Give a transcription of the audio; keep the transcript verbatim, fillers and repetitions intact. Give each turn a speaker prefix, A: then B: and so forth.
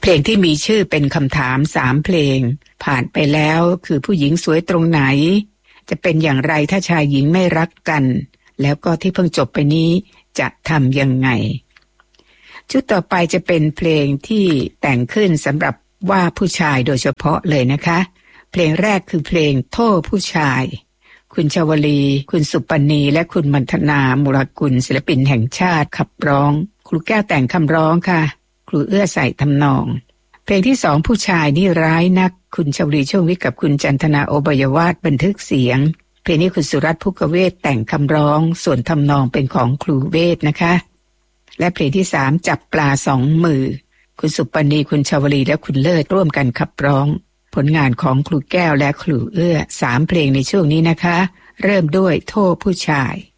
A: เพลงที่มีชื่อเป็นคำถามสามเพลงผ่านไปแล้วคือผู้หญิงสวยตรงไหนจะเป็นอย่างไรถ้าชายหญิงไม่รักกันแล้วก็ที่เพิ่งจบไปนี้จะทำยังไงชุดต่อไปจะเป็นเพลงที่แต่งขึ้นสำหรับว่าผู้ชายโดยเฉพาะเลยนะคะเพลงแรกคือเพลงโทษผู้ชายคุณชวลีคุณสุปณีและคุณมัณฑนามุรกุลศิลปินแห่งชาติขับร้องครูแก้วแต่งคำร้องค่ะครูเอื้อใส่ทำนองเพลงที่สองผู้ชายนี่ร้ายนักคุณชวลีช่วงวิทย์กับคุณจันทนาโอบายวาทบันทึกเสียงเพลงนี้คุณสุรัตน์ภุกเวทแต่งคำร้องส่วนทำนองเป็นของครูเวทนะคะและเพลงที่สามจับปลาสองมือคุณสุปณีคุณชวลีและคุณเลิศร่วมกันขับร้องผลงานของครูแก้วและครูเอื้อสามเพลงในช่วงนี้นะคะเริ่มด้วยโทษผู้ชาย